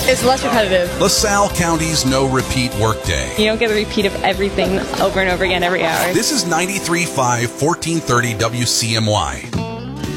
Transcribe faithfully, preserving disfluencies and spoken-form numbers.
It's less repetitive. LaSalle County's no repeat workday. You don't get a repeat of everything over and over again every hour. This is ninety-three point five, fourteen thirty W C M Y.